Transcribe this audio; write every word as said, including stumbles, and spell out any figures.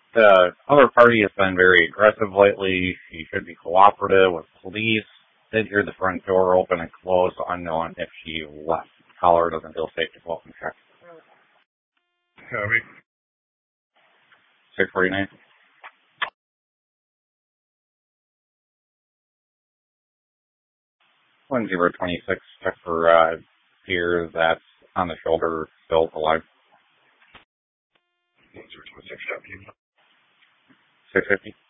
The other party has been very aggressive lately. She should be cooperative with police. Did hear the front door open and close, unknown if she left. Caller doesn't feel safe to go up and check. Copy. six forty-nine. one zero twenty-six, check for uh, fear that's on the shoulder, still alive. one zero twenty-six, copy. six fifty.